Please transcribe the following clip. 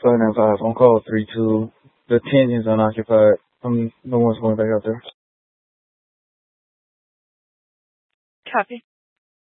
595, on call 32. The 10 is unoccupied. No one's going back out there. Copy.